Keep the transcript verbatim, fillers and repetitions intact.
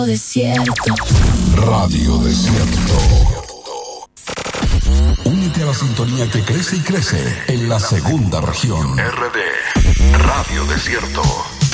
Desierto. Radio Desierto. Únete a la sintonía que crece y crece en la segunda región. R D Radio Desierto.